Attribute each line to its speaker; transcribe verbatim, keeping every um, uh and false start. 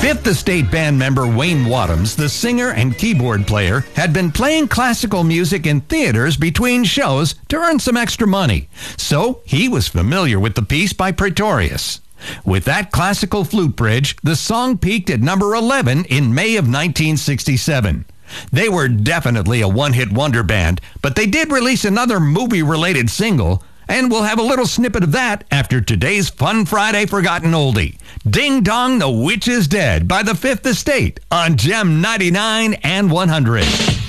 Speaker 1: Fifth Estate band member Wayne Wadhams, the singer and keyboard player, had been playing classical music in theaters between shows to earn some extra money. So he was familiar with the piece by Praetorius. With that classical flute bridge, the song peaked at number eleven in May of nineteen sixty-seven. They were definitely a one-hit wonder band, but they did release another movie-related single, and we'll have a little snippet of that after today's Fun Friday Forgotten Oldie. Ding Dong, the Witch is Dead by the Fifth Estate on Gem ninety-nine and one hundred.